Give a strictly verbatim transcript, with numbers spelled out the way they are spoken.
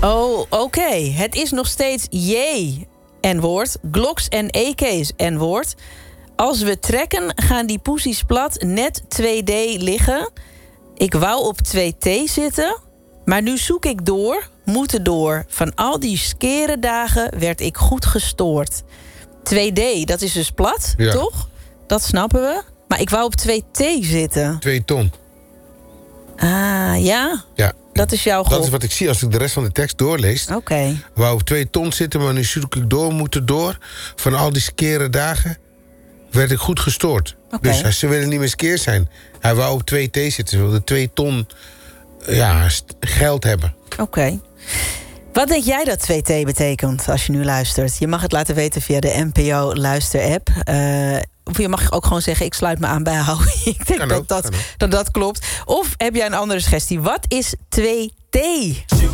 Oh, oké. Okay. Het is nog steeds J N-woord. Gloks en E K's N-woord. Als we trekken, gaan die poesies plat net twee D liggen. Ik wou op twee T zitten, maar nu zoek ik door, moeten door. Van al die skere dagen werd ik goed gestoord. twee D, dat is dus plat, ja. Toch? Dat snappen we. Maar ik wou op twee T zitten. Twee ton. Ah, ja? Ja. Dat is jouw golf. Dat is wat ik zie als ik de rest van de tekst doorlees. Oké. Okay. Wou op twee ton zitten, maar nu zoek ik door, moeten door. Van al die skere dagen werd ik goed gestoord. Okay. Dus ze willen niet meer skeer zijn. Hij wou op twee T zitten. Ze wilden twee ton ja, geld hebben. Oké. Okay. Wat denk jij dat twee T betekent als je nu luistert? Je mag het laten weten via de N P O-luister-app. Uh, of je mag ook gewoon zeggen, ik sluit me aan bij Howie. Ik denk dat dat, dat dat klopt. Of heb jij een andere suggestie? Wat is twee T?